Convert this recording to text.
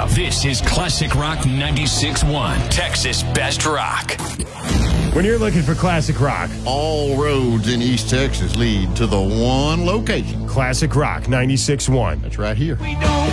Now, this is Classic Rock 96.1, Texas Best Rock. When you're looking for classic rock, all roads in East Texas lead to the one location. Classic Rock 96.1. That's right here. We don't